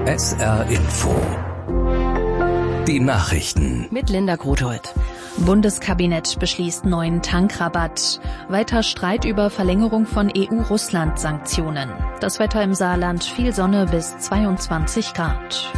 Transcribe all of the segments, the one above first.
SR Info. Die Nachrichten. Mit Linda Grothold. Bundeskabinett beschließt neuen Tankrabatt. Weiter Streit über Verlängerung von EU-Russland-Sanktionen. Das Wetter im Saarland, viel Sonne bis 22 Grad.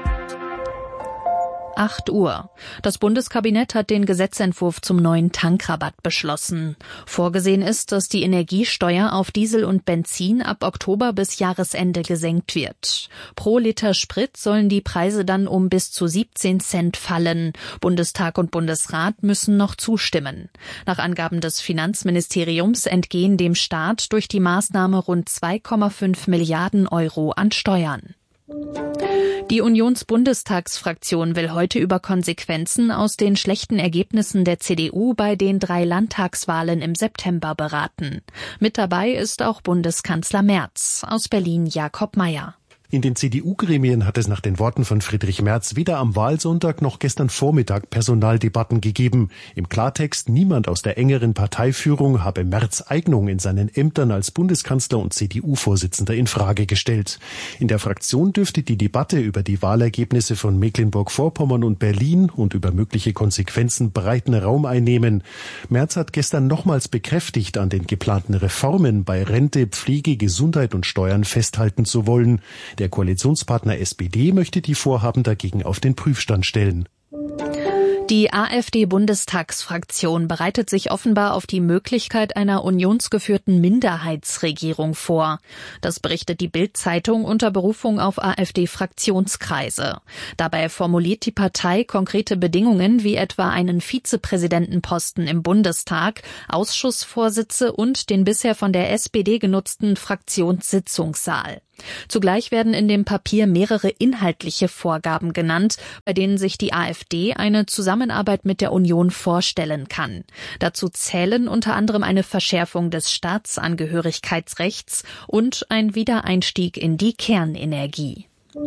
8 Uhr. Das Bundeskabinett hat den Gesetzentwurf zum neuen Tankrabatt beschlossen. Vorgesehen ist, dass die Energiesteuer auf Diesel und Benzin ab Oktober bis Jahresende gesenkt wird. Pro Liter Sprit sollen die Preise dann um bis zu 17 Cent fallen. Bundestag und Bundesrat müssen noch zustimmen. Nach Angaben des Finanzministeriums entgehen dem Staat durch die Maßnahme rund 2,5 Milliarden Euro an Steuern. Die Unionsbundestagsfraktion will heute über Konsequenzen aus den schlechten Ergebnissen der CDU bei den 3 Landtagswahlen im September beraten. Mit dabei ist auch Bundeskanzler Merz. Aus Berlin Jakob Mayer. In den CDU-Gremien hat es nach den Worten von Friedrich Merz weder am Wahlsonntag noch gestern Vormittag Personaldebatten gegeben. Im Klartext, niemand aus der engeren Parteiführung habe Merz' Eignung in seinen Ämtern als Bundeskanzler und CDU-Vorsitzender in Frage gestellt. In der Fraktion dürfte die Debatte über die Wahlergebnisse von Mecklenburg-Vorpommern und Berlin und über mögliche Konsequenzen breiten Raum einnehmen. Merz hat gestern nochmals bekräftigt, an den geplanten Reformen bei Rente, Pflege, Gesundheit und Steuern festhalten zu wollen. Der Koalitionspartner SPD möchte die Vorhaben dagegen auf den Prüfstand stellen. Die AfD-Bundestagsfraktion bereitet sich offenbar auf die Möglichkeit einer unionsgeführten Minderheitsregierung vor. Das berichtet die Bild-Zeitung unter Berufung auf AfD-Fraktionskreise. Dabei formuliert die Partei konkrete Bedingungen wie etwa einen Vizepräsidentenposten im Bundestag, Ausschussvorsitze und den bisher von der SPD genutzten Fraktionssitzungssaal. Zugleich werden in dem Papier mehrere inhaltliche Vorgaben genannt, bei denen sich die AfD eine Zusammenarbeit mit der Union vorstellen kann. Dazu zählen unter anderem eine Verschärfung des Staatsangehörigkeitsrechts und ein Wiedereinstieg in die Kernenergie.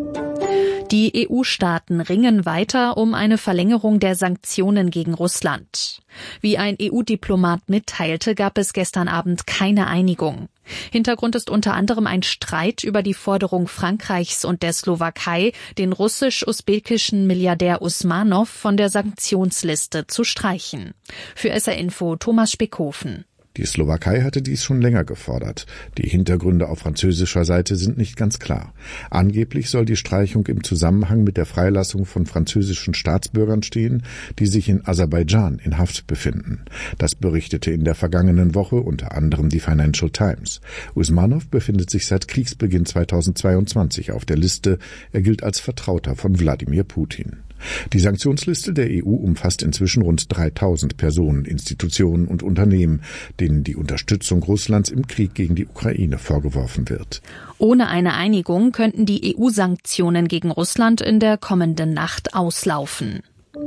Die EU-Staaten ringen weiter um eine Verlängerung der Sanktionen gegen Russland. Wie ein EU-Diplomat mitteilte, gab es gestern Abend keine Einigung. Hintergrund ist unter anderem ein Streit über die Forderung Frankreichs und der Slowakei, den russisch-usbekischen Milliardär Usmanow von der Sanktionsliste zu streichen. Für SR Info Thomas Speckhofen. Die Slowakei hatte dies schon länger gefordert. Die Hintergründe auf französischer Seite sind nicht ganz klar. Angeblich soll die Streichung im Zusammenhang mit der Freilassung von französischen Staatsbürgern stehen, die sich in Aserbaidschan in Haft befinden. Das berichtete in der vergangenen Woche unter anderem die Financial Times. Usmanow befindet sich seit Kriegsbeginn 2022 auf der Liste. Er gilt als Vertrauter von Wladimir Putin. Die Sanktionsliste der EU umfasst inzwischen rund 3000 Personen, Institutionen und Unternehmen, denen die Unterstützung Russlands im Krieg gegen die Ukraine vorgeworfen wird. Ohne eine Einigung könnten die EU-Sanktionen gegen Russland in der kommenden Nacht auslaufen.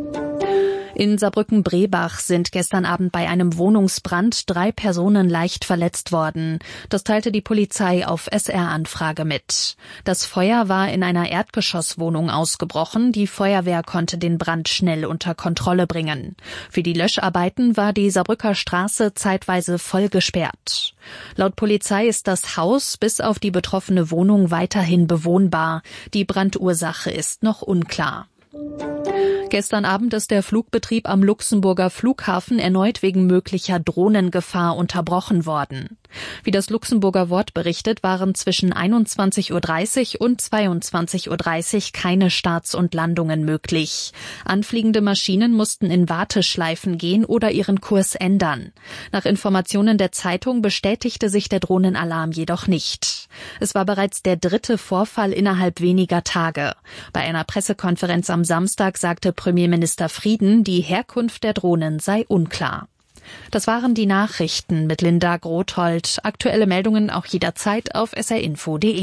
In Saarbrücken-Brebach sind gestern Abend bei einem Wohnungsbrand 3 Personen leicht verletzt worden. Das teilte die Polizei auf SR-Anfrage mit. Das Feuer war in einer Erdgeschosswohnung ausgebrochen. Die Feuerwehr konnte den Brand schnell unter Kontrolle bringen. Für die Löscharbeiten war die Saarbrücker Straße zeitweise voll gesperrt. Laut Polizei ist das Haus bis auf die betroffene Wohnung weiterhin bewohnbar. Die Brandursache ist noch unklar. Gestern Abend ist der Flugbetrieb am Luxemburger Flughafen erneut wegen möglicher Drohnengefahr unterbrochen worden. Wie das Luxemburger Wort berichtet, waren zwischen 21:30 Uhr und 22:30 Uhr keine Starts und Landungen möglich. Anfliegende Maschinen mussten in Warteschleifen gehen oder ihren Kurs ändern. Nach Informationen der Zeitung bestätigte sich der Drohnenalarm jedoch nicht. Es war bereits der 3. Vorfall innerhalb weniger Tage. Bei einer Pressekonferenz am Samstag sagte Premierminister Frieden, die Herkunft der Drohnen sei unklar. Das waren die Nachrichten mit Linda Grothold. Aktuelle Meldungen auch jederzeit auf srinfo.de.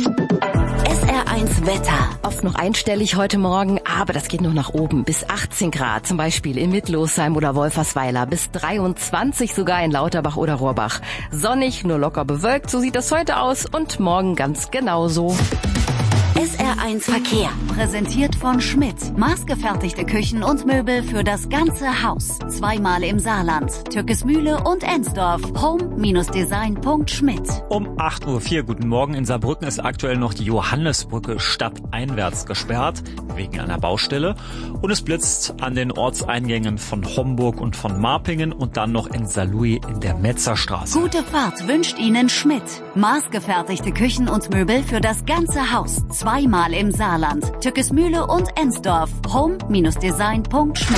SR1 Wetter. Oft noch einstellig heute Morgen, aber das geht nur nach oben. Bis 18 Grad, zum Beispiel in Mittlosheim oder Wolfersweiler. Bis 23 sogar in Lauterbach oder Rohrbach. Sonnig, nur locker bewölkt, so sieht das heute aus und morgen ganz genauso. SR1 Verkehr. Präsentiert von Schmidt. Maßgefertigte Küchen und Möbel für das ganze Haus. Zweimal im Saarland. Türkesmühle und Ensdorf. Home-Design.schmidt. Um 8.04 Uhr, guten Morgen. In Saarbrücken ist aktuell noch die Johannesbrücke stadteinwärts gesperrt, wegen einer Baustelle. Und es blitzt an den Ortseingängen von Homburg und von Marpingen und dann noch in Saarlouis in der Metzerstraße. Gute Fahrt wünscht Ihnen Schmidt. Maßgefertigte Küchen und Möbel für das ganze Haus. Zweimal im Saarland. Türkesmühle und Ensdorf. Home-Design.schmidt.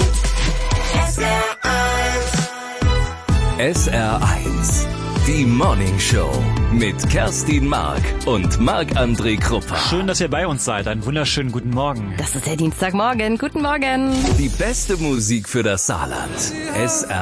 SR1. Die Morning Show mit Kerstin Mark und Marc-André Krupper. Schön, dass ihr bei uns seid. Einen wunderschönen guten Morgen. Das ist der Dienstagmorgen. Guten Morgen. Die beste Musik für das Saarland. SR1.